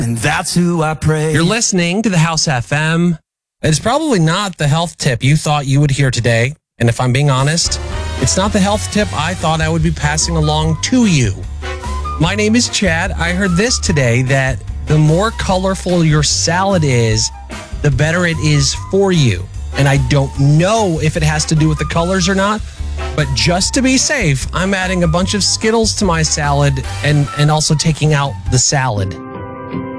and that's who I pray. You're listening to the House FM. It's probably not the health tip you thought you would hear today. And if I'm being honest, it's not the health tip I thought I would be passing along to you. My name is Chad. I heard this today that the more colorful your salad is, the better it is for you. And I don't know if it has to do with the colors or not, but just to be safe, I'm adding a bunch of Skittles to my salad and also taking out the salad.